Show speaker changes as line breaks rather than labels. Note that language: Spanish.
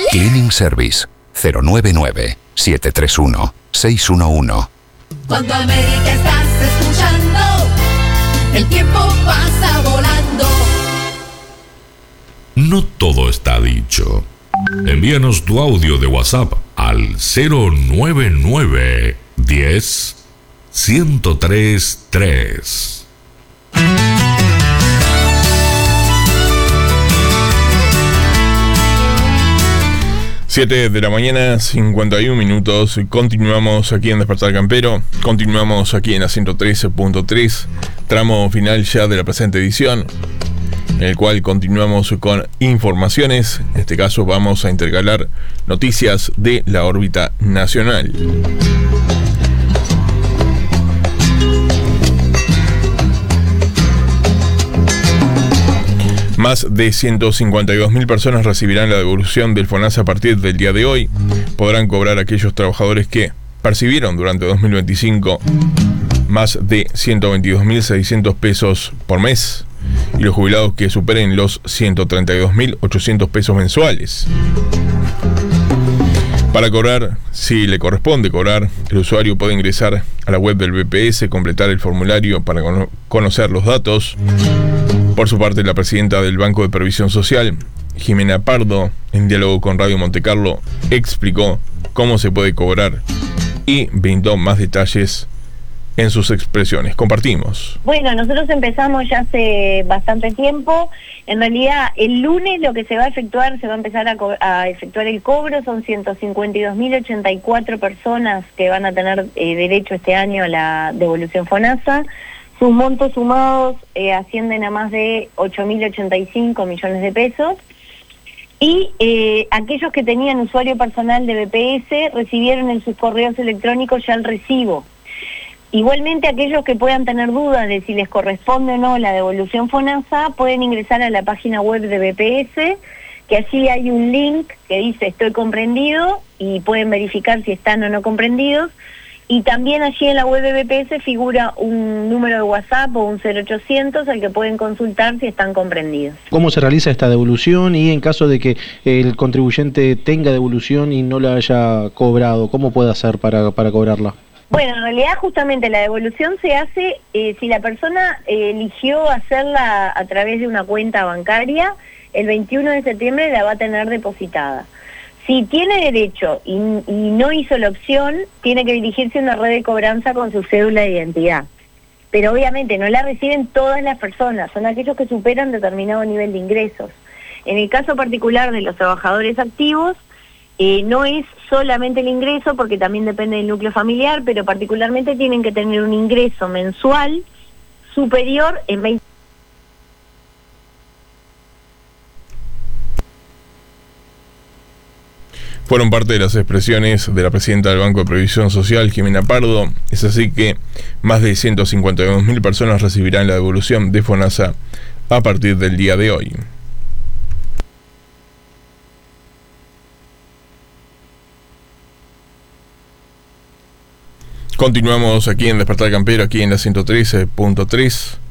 Cleaning Service 099-731-611.
Cuando América estás escuchando, el tiempo pasa volando.
No todo está dicho. Envíanos tu audio de WhatsApp al 099 10 1033.
7 de la mañana, 51 minutos. Continuamos aquí en Despertar Campero. Continuamos aquí en la 113.3. Tramo final ya de la presente edición, en el cual continuamos con informaciones. En este caso vamos a intercalar noticias de la órbita nacional. Más de 152.000 personas recibirán la devolución del FONASA a partir del día de hoy. Podrán cobrar aquellos trabajadores que percibieron durante 2025 más de 122.600 pesos por mes y los jubilados que superen los 132.800 pesos mensuales. Para cobrar, si le corresponde cobrar, el usuario puede ingresar a la web del BPS, completar el formulario para conocer los datos. Por su parte, la presidenta del Banco de Previsión Social, Jimena Pardo, en diálogo con Radio Montecarlo, explicó cómo se puede cobrar y brindó más detalles en sus expresiones. Compartimos.
Bueno, nosotros empezamos ya hace bastante tiempo. En realidad, el lunes lo que se va a efectuar, se va a empezar a efectuar el cobro. Son 152.084 personas que van a tener derecho este año a la devolución FONASA. Sus montos sumados ascienden a más de 8.085 millones de pesos. Y aquellos que tenían usuario personal de BPS recibieron en sus correos electrónicos ya el recibo. Igualmente, aquellos que puedan tener dudas de si les corresponde o no la devolución FONASA, pueden ingresar a la página web de BPS, que allí hay un link que dice estoy comprendido, y pueden verificar si están o no comprendidos. Y también allí en la web de BPS figura un número de WhatsApp o un 0800 al que pueden consultar si están comprendidos.
¿Cómo se realiza esta devolución? Y en caso de que el contribuyente tenga devolución y no la haya cobrado, ¿cómo puede hacer para cobrarla?
Bueno, en realidad justamente la devolución se hace si la persona eligió hacerla a través de una cuenta bancaria, el 21 de septiembre la va a tener depositada. Si tiene derecho y no hizo la opción, tiene que dirigirse a una red de cobranza con su cédula de identidad. Pero obviamente no la reciben todas las personas, son aquellos que superan determinado nivel de ingresos. En el caso particular de los trabajadores activos, no es solamente el ingreso, porque también depende del núcleo familiar, pero particularmente tienen que tener un ingreso mensual superior en 20.
Fueron parte de las expresiones de la presidenta del Banco de Previsión Social, Jimena Pardo. Es así que más de 152.000 personas recibirán la devolución de FONASA a partir del día de hoy. Continuamos aquí en Despertar Campero, aquí en la 113.3.